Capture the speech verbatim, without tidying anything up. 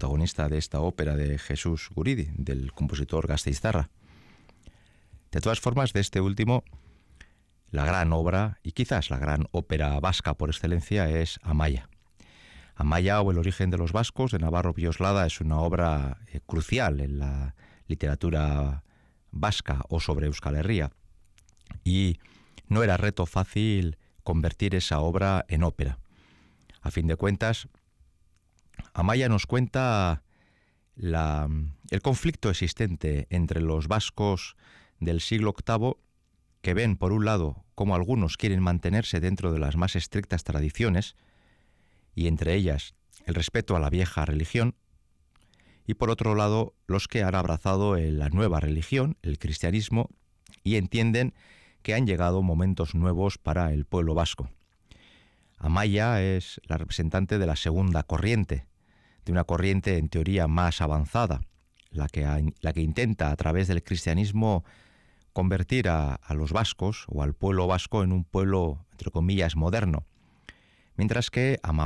protagonista de esta ópera de Jesús Guridi, del compositor Gasteiztarra. De todas formas, de este último, la gran obra, y quizás la gran ópera vasca por excelencia, es Amaia. Amaia, o El origen de los vascos, de Navarro Villoslada, es una obra eh, crucial en la literatura vasca o sobre Euskal Herria, y no era reto fácil convertir esa obra en ópera. A fin de cuentas, Amaia nos cuenta la, el conflicto existente entre los vascos del siglo octavo, que ven, por un lado, cómo algunos quieren mantenerse dentro de las más estrictas tradiciones, y entre ellas el respeto a la vieja religión, y por otro lado los que han abrazado la nueva religión, el cristianismo, y entienden que han llegado momentos nuevos para el pueblo vasco. Amaia es la representante de la segunda corriente, de una corriente en teoría más avanzada, la que, ha, la que intenta a través del cristianismo convertir a, a los vascos o al pueblo vasco en un pueblo, entre comillas, moderno, mientras que